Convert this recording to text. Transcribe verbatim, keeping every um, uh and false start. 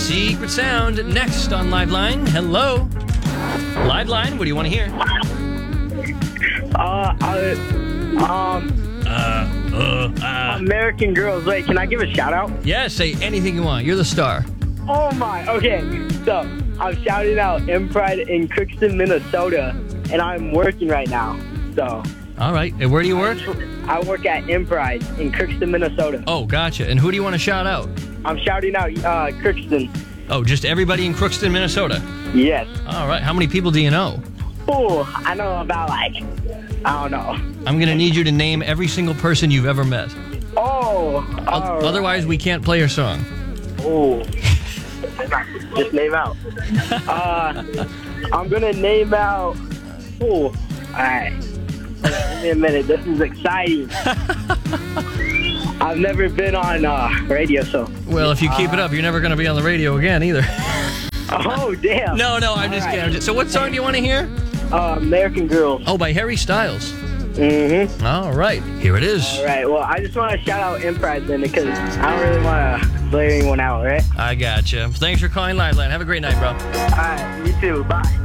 Secret Sound next on Liveline. Hello. Liveline, what do you want to hear? Uh, I, um, Uh, uh, uh. American Girls. Wait, can I give a shout out? Yeah, say anything you want. You're the star. Oh my, okay. So, I'm shouting out M Pride in Crookston, Minnesota, and I'm working right now. So, All right. And where do you work? I work at M Pride in Crookston, Minnesota. Oh, gotcha. And who do you want to shout out? I'm shouting out uh, Crookston. Oh, just everybody in Crookston, Minnesota. Yes. All right. How many people do you know? Oh, I know about like, I don't know. I'm going to need you to name every single person you've ever met. Oh. O- all right. Otherwise, we can't play your song. Oh. Just name out. Uh, I'm gonna name out. Oh, all right. Give me a minute. This is exciting. I've never been on uh, radio, so. Well, if you keep uh, it up, you're never going to be on the radio again either. Oh, damn. No, no, I'm All just right. kidding. I'm just- So what song do you want to hear? Uh, American Girls. Oh, by Harry Styles. Mm-hmm. All right. Here it is. All right. Well, I just want to shout out M Pride then because I don't really want to blare anyone out, right? I gotcha. Thanks for calling Liveline. Have a great night, bro. All right. You too. Bye.